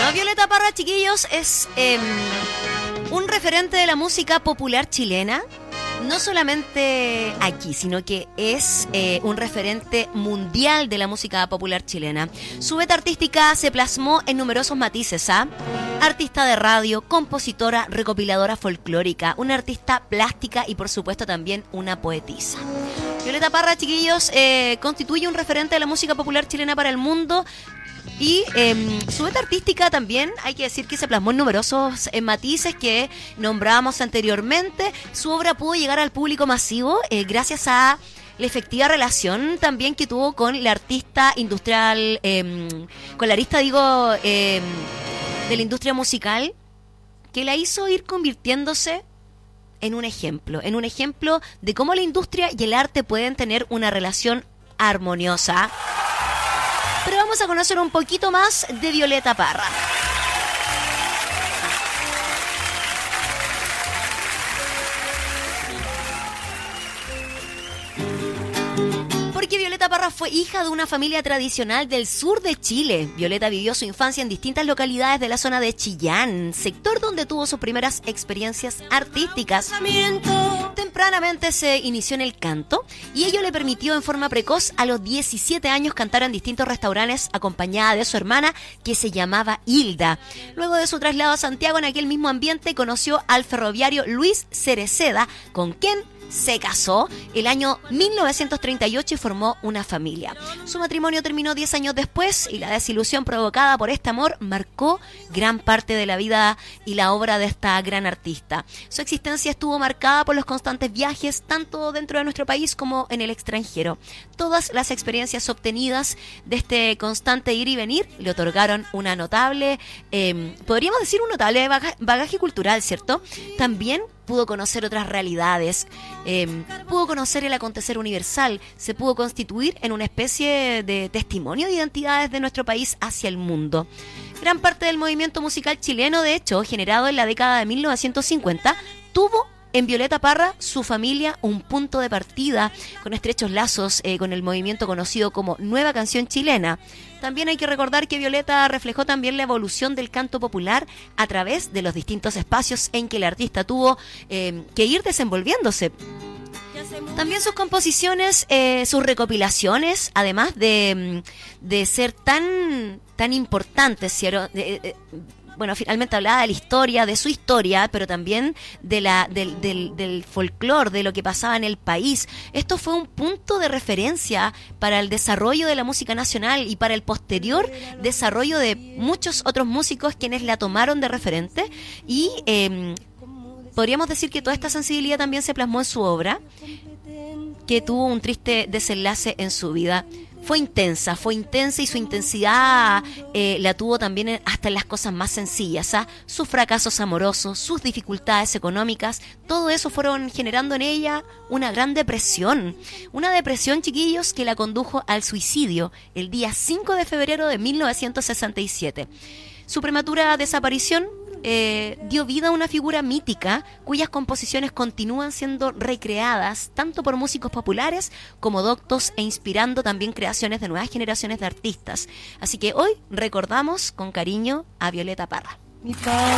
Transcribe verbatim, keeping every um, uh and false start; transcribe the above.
Bueno, Violeta Parra, chiquillos, es eh, un referente de la música popular chilena. No solamente aquí, sino que es eh, un referente mundial de la música popular chilena. Su beta artística se plasmó en numerosos matices, ¿ah? Artista de radio, compositora, recopiladora folclórica, una artista plástica y por supuesto también una poetisa. Violeta Parra, chiquillos, eh, constituye un referente de la música popular chilena para el mundo. Y eh, su beta artística también, hay que decir que se plasmó en numerosos eh, matices que nombrábamos anteriormente. Su obra pudo llegar al público masivo eh, gracias a la efectiva relación también que tuvo con la artista industrial, eh, con la artista, digo, eh, de la industria musical, que la hizo ir convirtiéndose en un ejemplo, en un ejemplo de cómo la industria y el arte pueden tener una relación armoniosa. Pero vamos a conocer un poquito más de Violeta Parra. Porque Violeta Parra fue hija de una familia tradicional del sur de Chile. Violeta vivió su infancia en distintas localidades de la zona de Chillán, sector donde tuvo sus primeras experiencias artísticas. Tempranamente se inició en el canto y ello le permitió en forma precoz a los diecisiete años cantar en distintos restaurantes acompañada de su hermana que se llamaba Hilda. Luego de su traslado a Santiago, en aquel mismo ambiente conoció al ferroviario Luis Cereceda, con quien se casó el año mil novecientos treinta y ocho y formó una familia. Su matrimonio terminó diez años después y la desilusión provocada por este amor marcó gran parte de la vida y la obra de esta gran artista. Su existencia estuvo marcada por los constantes viajes tanto dentro de nuestro país como en el extranjero. Todas las experiencias obtenidas de este constante ir y venir le otorgaron una notable, eh, podríamos decir un notable bagaje, bagaje cultural, ¿cierto? También pudo conocer otras realidades, eh, pudo conocer el acontecer universal, se pudo constituir en una especie de testimonio de identidades de nuestro país hacia el mundo. Gran parte del movimiento musical chileno, de hecho, generado en la década de mil novecientos cincuenta, tuvo en Violeta Parra, su familia, un punto de partida con estrechos lazos eh, con el movimiento conocido como Nueva Canción Chilena. También hay que recordar que Violeta reflejó también la evolución del canto popular a través de los distintos espacios en que el artista tuvo eh, que ir desenvolviéndose. También sus composiciones, eh, sus recopilaciones, además de, de ser tan, tan importantes, ¿cierto? De, de, bueno, finalmente hablaba de la historia, de su historia, pero también de la, del, del, del folclore, de lo que pasaba en el país. Esto fue un punto de referencia para el desarrollo de la música nacional y para el posterior desarrollo de muchos otros músicos quienes la tomaron de referente. Y eh, podríamos decir que toda esta sensibilidad también se plasmó en su obra, que tuvo un triste desenlace en su vida. Fue intensa, fue intensa y su intensidad eh, la tuvo también hasta en las cosas más sencillas, ¿ah? Sus fracasos amorosos, sus dificultades económicas, todo eso fueron generando en ella una gran depresión. Una depresión, chiquillos, que la condujo al suicidio el día cinco de febrero de mil novecientos sesenta y siete. Su prematura desaparición Eh, dio vida a una figura mítica cuyas composiciones continúan siendo recreadas tanto por músicos populares como doctos e inspirando también creaciones de nuevas generaciones de artistas. Así que hoy recordamos con cariño a Violeta Parra. Mi padre